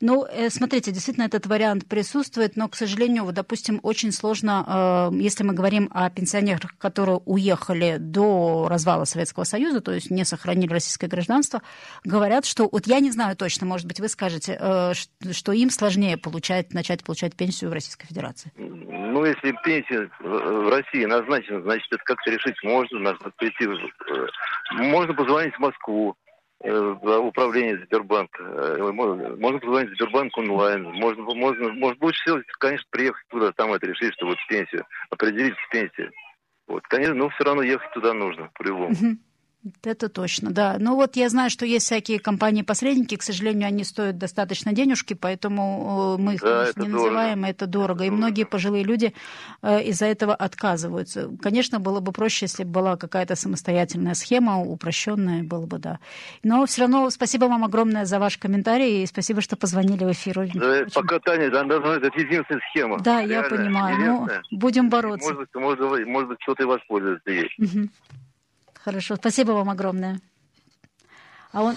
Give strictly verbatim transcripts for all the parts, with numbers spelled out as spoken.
Ну, смотрите, действительно, этот вариант присутствует, но, к сожалению, вот, допустим, очень сложно, если мы говорим о пенсионерах, которые уехали до развала Советского Союза, то есть не сохранили российское гражданство, говорят, что, вот я не знаю точно, может быть, вы скажете, что им сложнее получать, начать получать пенсию в Российской Федерации. Ну, если пенсия в России назначена, значит, это как-то решить можно, надо прийти, можно позвонить в Москву, управление Сбербанка. Можно, можно позвонить в Сбербанк онлайн. Можно, можно, может, лучше всего, конечно, приехать туда, там это решить, что вот пенсию, определить пенсию. Вот, конечно, но все равно ехать туда нужно, по-любому. Это точно, да. Ну вот я знаю, что есть всякие компании-посредники, к сожалению, они стоят достаточно денежки, поэтому мы их да, не дорого. называем, это дорого. И многие пожилые люди из-за этого отказываются. Конечно, было бы проще, если бы была какая-то самостоятельная схема, упрощенная, было бы, да. Но все равно спасибо вам огромное за ваш комментарий и спасибо, что позвонили в эфир. Да, очень... Пока, Таня, да, это единственная схема. Да, реально, я понимаю, но будем бороться. Может быть, может, может быть, кто-то и воспользуется ей. Угу. Хорошо, спасибо вам огромное. А, он...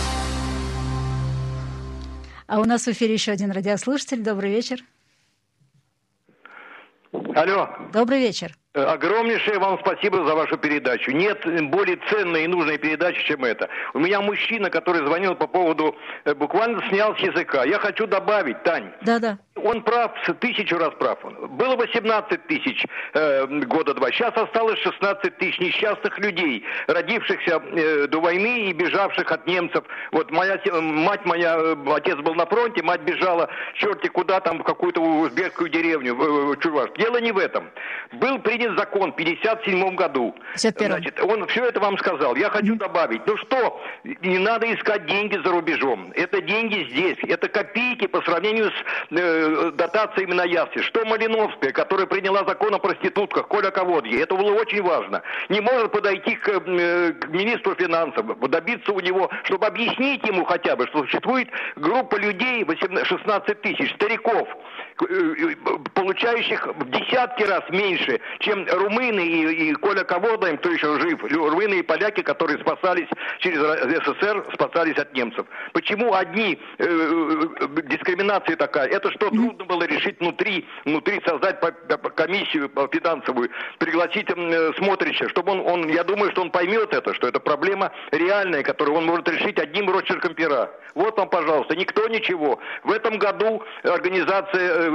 а у нас в эфире еще один радиослушатель. Добрый вечер. Алло. Добрый вечер. Огромнейшее вам спасибо за вашу передачу. Нет более ценной и нужной передачи, чем это. У меня мужчина, который звонил по поводу, буквально снял с языка. Я хочу добавить, Тань. Да-да. Он прав, тысячу раз прав. Было восемнадцать тысяч э, года два. Сейчас осталось шестнадцать тысяч несчастных людей, родившихся э, до войны и бежавших от немцев. Вот моя мать моя, отец был на фронте, мать бежала черти куда там, в какую-то узбекскую деревню, в, в Чуваш. Дело не в этом. Был принят закон в пятьдесят седьмом году. пятьдесят первом. Значит, он все это вам сказал. Я хочу mm-hmm. добавить. Ну что, не надо искать деньги за рубежом. Это деньги здесь. Это копейки по сравнению с э, дотациями на ясли. Что Малиновская, которая приняла закон о проститутках, Коля Ководье. Это было очень важно. Не может подойти к, э, к министру финансов, добиться у него, чтобы объяснить ему хотя бы, что существует группа людей, шестнадцать тысяч стариков, получающих в десятки раз меньше, чем румыны и, и Коля Ководин, кто еще жив, румыны и поляки, которые спасались через СССР, спасались от немцев. Почему одни э, дискриминация такая? Это что, трудно было решить внутри, внутри создать по, по комиссию по финансовую, пригласить э, Смотрича, чтобы он, он, я думаю, что он поймет это, что это проблема реальная, которую он может решить одним росчерком пера. Вот вам, пожалуйста, никто ничего. В этом году организация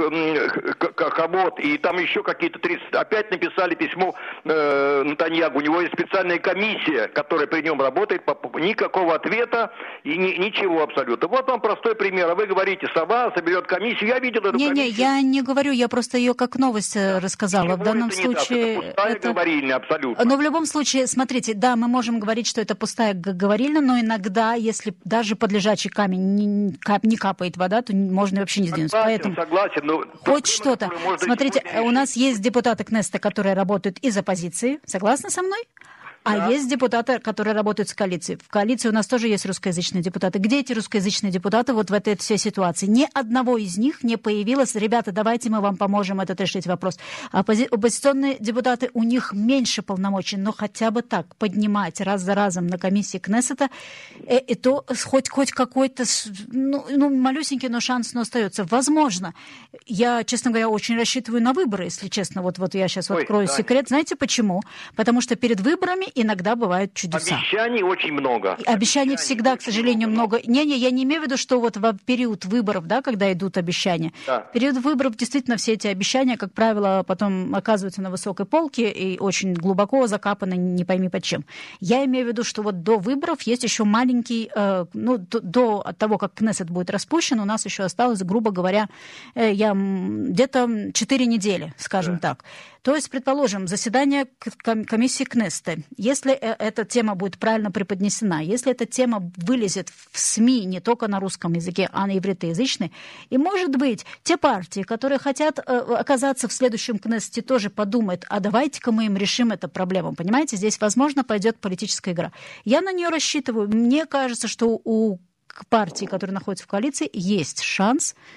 Хабот и там еще какие-то тридцать опять написали письмо э, Натаньягу. У него есть специальная комиссия, которая при нем работает, никакого ответа и ни, ничего абсолютно. Вот вам простой пример. А вы говорите, сова соберет комиссию. Я видел эту не, комиссию. Не, я не говорю, я просто ее как новость рассказала. Ничего в данном это случае... Это пустая это... говорильня, абсолютно. Но в любом случае, смотрите, да, мы можем говорить, что это пустая говорильня, но иногда, если даже под лежачий камень не, кап, не капает вода, то можно вообще не сдвинуться. Согласен, Поэтому согласен. Но хоть что-то. Смотрите, у нас есть депутаты Кнессета, которые работают из оппозиции. Согласны со мной? А да. Есть депутаты, которые работают с коалицией. В коалиции у нас тоже есть русскоязычные депутаты. Где эти русскоязычные депутаты вот в этой всей ситуации? Ни одного из них не появилось. Ребята, давайте мы вам поможем этот решить вопрос. Оппози- оппозиционные депутаты, у них меньше полномочий, но хотя бы так поднимать раз за разом на комиссии Кнессета, и, и то хоть, хоть какой-то, ну, ну, малюсенький, но шанс но остается. Возможно. Я, честно говоря, очень рассчитываю на выборы, если честно. Вот, вот я сейчас Ой, открою да. секрет. Знаете почему? Потому что перед выборами иногда бывают чудеса. Обещаний очень много. Обещаний, Обещаний всегда, к сожалению, много. Не-не, я не имею в виду, что вот в период выборов, да, когда идут обещания. Да. В период выборов действительно все эти обещания, как правило, потом оказываются на высокой полке и очень глубоко закапаны, не пойми под чем. Я имею в виду, что вот до выборов есть еще маленький, э, ну, до, до того, как Кнессет будет распущен, у нас еще осталось, грубо говоря, э, я, где-то четыре недели, скажем да. так. То есть, предположим, заседание комиссии Кнессета. Если эта тема будет правильно преподнесена, если эта тема вылезет в СМИ не только на русском языке, а на ивритоязычной, и, может быть, те партии, которые хотят оказаться в следующем Кнессете, тоже подумают, а давайте-ка мы им решим эту проблему. Понимаете, здесь, возможно, пойдет политическая игра. Я на нее рассчитываю. Мне кажется, что у партии, которые находятся в коалиции, есть шанс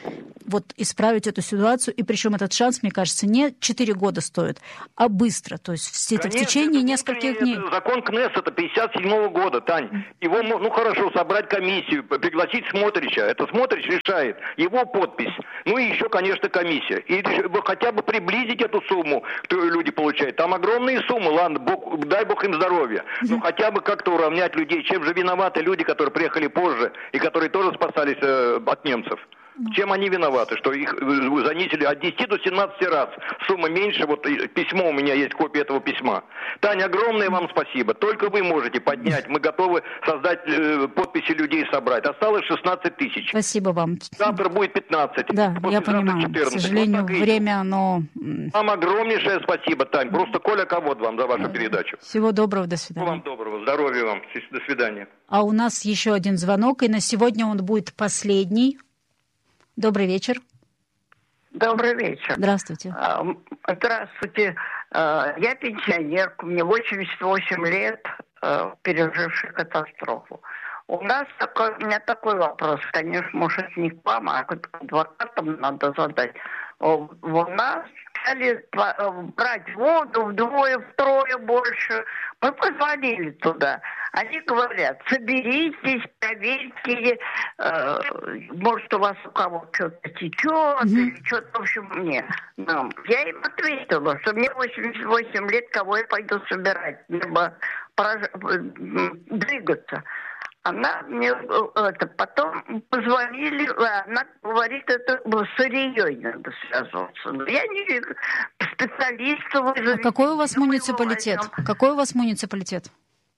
вот исправить эту ситуацию, и причем этот шанс, мне кажется, не четыре года стоит, а быстро, то есть в, Конечно, в течение нескольких дней. Закон КНЕССета пятьдесят седьмого года, Тань. Его, ну хорошо, собрать комиссию, пригласить Смотрича. Это Смотрич решает, его подпись. Ну и еще, конечно, комиссия. И хотя бы приблизить эту сумму, которую люди получают. Там огромные суммы, ладно, Бог, дай Бог им здоровья. Но хотя бы как-то уравнять людей. Чем же виноваты люди, которые приехали позже и которые тоже спасались э, от немцев? Чем они виноваты, что их занизили от десяти до семнадцати раз? Сумма меньше, вот письмо, у меня есть копия этого письма. Таня, огромное вам спасибо. Только вы можете поднять. Мы готовы создать э, подписи людей, собрать. Осталось шестнадцать тысяч. Спасибо вам. Завтра будет пятнадцать. Да, я понимаю. четырнадцать. К сожалению, вот время, оно... Вам огромнейшее спасибо, Тань. Просто Коля Ковод вам за вашу передачу. Всего доброго, до свидания. Всего вам доброго, здоровья вам. До свидания. А у нас еще один звонок, и на сегодня он будет последний. Добрый вечер. Добрый вечер. Здравствуйте. Здравствуйте. Я пенсионерка, мне восемьдесят восемь лет, переживший катастрофу. У нас такой, у меня такой вопрос, конечно, может, не к вам, а к адвокатам надо задать. У нас стали брать воду вдвое, втрое больше. Мы позвонили туда. Они говорят, соберитесь, проверьте, э, может, у вас у кого что-то течет, mm-hmm. или что-то, в общем, нет. Ну, я им ответила, что мне восемьдесят восемь лет, кого я пойду собирать, либо прож... двигаться. Она мне это потом позвонили, она говорит, это с Ирией надо связываться. Но я не специалист. А какой у вас муниципалитет? Какой у вас муниципалитет?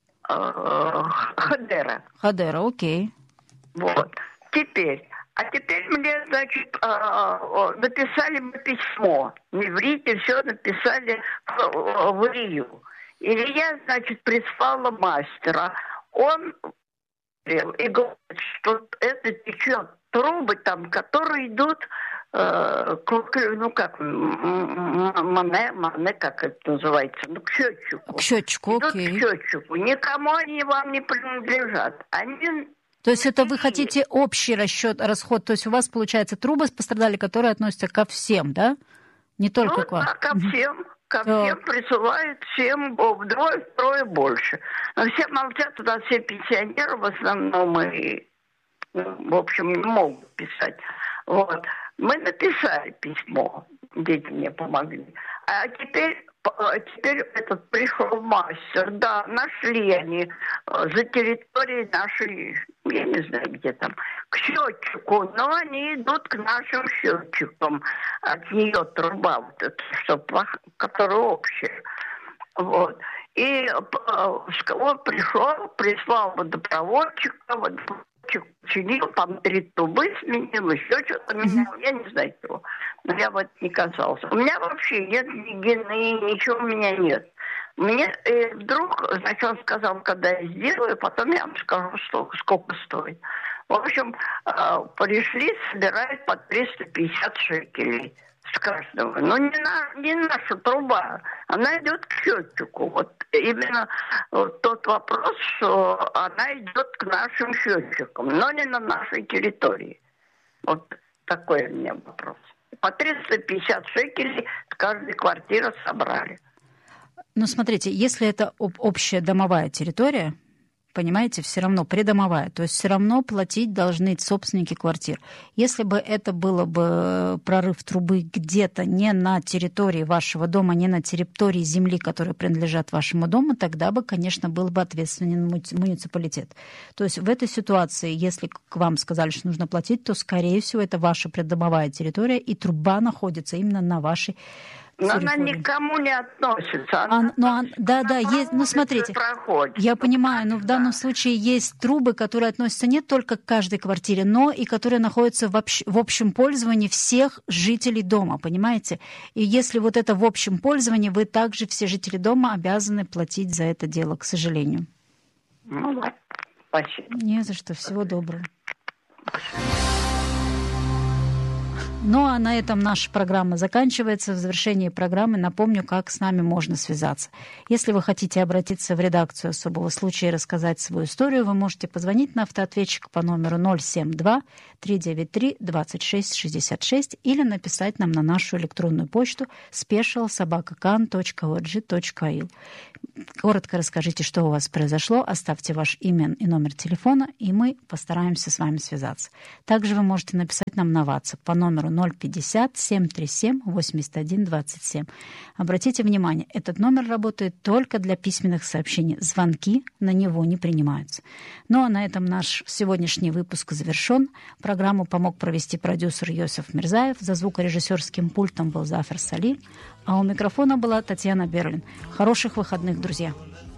Хадера. Хадера, окей. Вот. Теперь. А теперь мне, значит, написали мы письмо. Не врите, все написали в Ирию. Илья, значит, прислала мастера. Он и говорит, что это течет трубы там, которые идут, э, к, ну как, мане, мане, как это называется, ну к счетчику. К счетчику, идут окей. К счетчику. Никому они вам не принадлежат. Они... То есть это вы хотите общий расчет, расход, то есть у вас, получается, трубы пострадали, которые относятся ко всем, да? Не только ну, к вам. Да, ко всем. Ко всем присылают, всем вдвое, втрое больше. Но все молчат, туда все пенсионеры в основном и, в общем, не могут писать. Вот. Мы написали письмо, дети мне помогли. А теперь, теперь этот пришел мастер, да, нашли они за территорией нашей, я не знаю где там, к счетчику, но они идут к нашим счетчикам. От нее труба, вот эта, что, которая общая. Вот. И он пришел, прислал водопроводчика, водопроводчик чинил, там три трубы сменил, еще что-то менял, я не знаю чего. Но я вот не касался. У меня вообще нет ни гены, ничего у меня нет. Мне и вдруг, значит, он сказал, когда я сделаю, потом я вам скажу, что, сколько стоит. В общем, пришли, собирают по триста пятьдесят шекелей с каждого. Но не, на, не наша труба, она идет к счетчику. Вот именно вот тот вопрос, что она идет к нашим счетчикам, но не на нашей территории. Вот такой у меня вопрос. По триста пятьдесят шекелей с каждой квартиры собрали. Ну, смотрите, если это общая домовая территория, понимаете, все равно придомовая, то есть все равно платить должны собственники квартир. Если бы это было бы прорыв трубы где-то не на территории вашего дома, не на территории земли, которая принадлежит вашему дому, тогда бы, конечно, был бы ответственен муниципалитет. То есть в этой ситуации, если к вам сказали, что нужно платить, то, скорее всего, это ваша придомовая территория, и труба находится именно на вашей Но она никому не относится. Она, а, ну, а, да, да, есть, ну смотрите, проходит. я понимаю, но в данном случае есть трубы, которые относятся не только к каждой квартире, но и которые находятся в, общ, в общем пользовании всех жителей дома, понимаете? И если вот это в общем пользовании, вы также, все жители дома, обязаны платить за это дело, к сожалению. Ну да, спасибо. Не за что, всего доброго. Ну а на этом наша программа заканчивается. В завершении программы напомню, как с нами можно связаться. Если вы хотите обратиться в редакцию «Особого случая» и рассказать свою историю, вы можете позвонить на автоответчик по номеру ноль семь два три девять три двадцать шесть шестьдесят шесть или написать нам на нашу электронную почту special собака кан точка орг точка ил. Коротко расскажите, что у вас произошло, оставьте ваш имя и номер телефона, и мы постараемся с вами связаться. Также вы можете написать нам на WhatsApp по номеру ноль пятьдесят семь тридцать семь восемьдесят один двадцать семь. Обратите внимание, этот номер работает только для письменных сообщений. Звонки на него не принимаются. Ну а на этом наш сегодняшний выпуск завершен. Программу помог провести продюсер Йосиф Мирзаев. За звукорежиссерским пультом был Зафар Салим. А у микрофона была Татьяна Берлин. Хороших выходных, друзья!